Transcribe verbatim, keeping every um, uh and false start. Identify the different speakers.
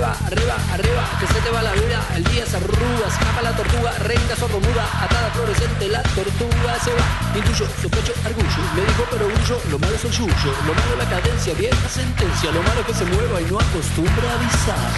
Speaker 1: arriba, arriba, arriba, que se te va la vida, el día se arruga, escapa la tortuga, renga sordomuda, atada fluorescente, la tortuga se va. Intuyo, sospecho, argullo, me dijo pero grullo, lo malo es el yuyo, lo malo la cadencia, vieja sentencia, lo malo es que se mueva y no acostumbra a avisar.